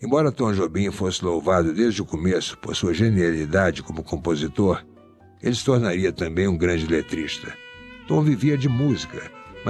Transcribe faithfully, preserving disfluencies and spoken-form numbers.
Embora Tom Jobim fosse louvado desde o começo por sua genialidade como compositor, ele se tornaria também um grande letrista. Tom vivia de música